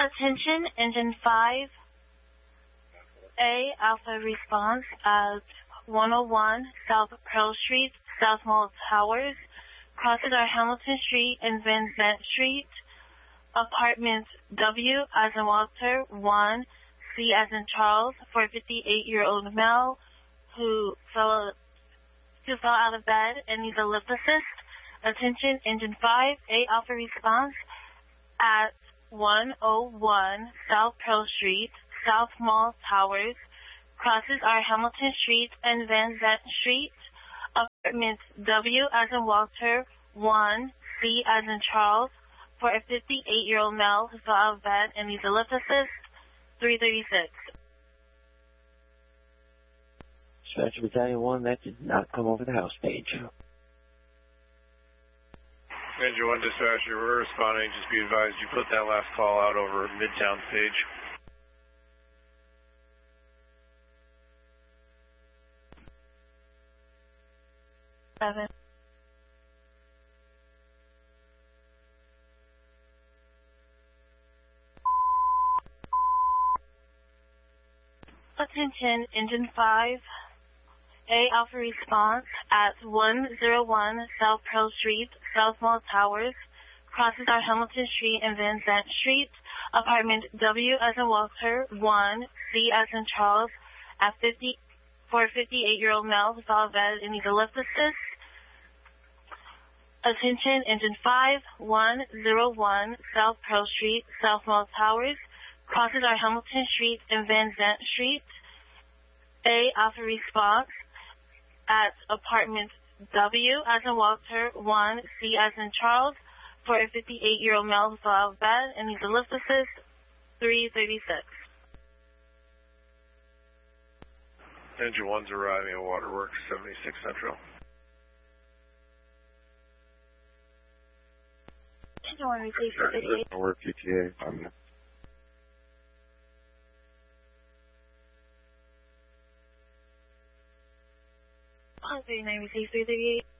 Attention, Engine 5, A Alpha response at 101 South Pearl Street, South Mall Towers, crosses our Hamilton Street and Van Zant Street, apartment W as in Walter, 1, C as in Charles, for a 58-year-old male who fell out of bed and needs a lip assist. Attention, Engine 5, A Alpha response at 101 South Pearl Street, South Mall Towers, crosses our Hamilton Street and Van Zant Street, apartment W as in Walter, 1, C as in Charles, for a 58-year-old male who fell out of bed and needs a lift assist, 336. Dispatcher Battalion 1, that did not come over the house page. Engine 1 dispatcher, we're responding. Just be advised you put that last call out over Midtown page. Seven. Attention, Engine 5, A Alpha response at 101 South Pearl Street, South Mall Towers, crosses our Hamilton Street and Van Zant Street, apartment W as in Walter, 1, C as in Charles, for a 58-year-old male who fell out of bed and needs a lift assist. Attention, Engine 5, 101 South Pearl Street, South Mall Towers, crosses our Hamilton Street and Van Zant Street. A Alpha response at apartment W as in Walter, 1, C as in Charles, for a 58-year-old male who fell out of bed and needs a lift assist, 336. Engine 1's arriving at Waterworks, 76 Central. Engine 1 received 38. Work ETA. On 39 received 338.